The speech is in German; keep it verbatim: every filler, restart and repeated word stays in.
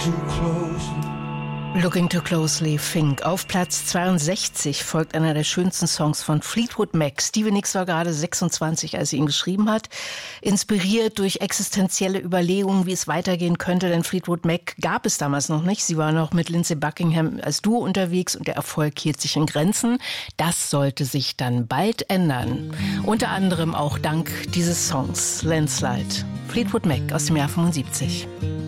Looking Too Closely, Fink. Auf Platz zweiundsechzig folgt einer der schönsten Songs von Fleetwood Mac. Stevie Nicks war gerade sechsundzwanzig, als sie ihn geschrieben hat. Inspiriert durch existenzielle Überlegungen, wie es weitergehen könnte, denn Fleetwood Mac gab es damals noch nicht. Sie war noch mit Lindsey Buckingham als Duo unterwegs und der Erfolg hielt sich in Grenzen. Das sollte sich dann bald ändern. Unter anderem auch dank dieses Songs, Landslide. Fleetwood Mac aus dem Jahr fünfundsiebzig.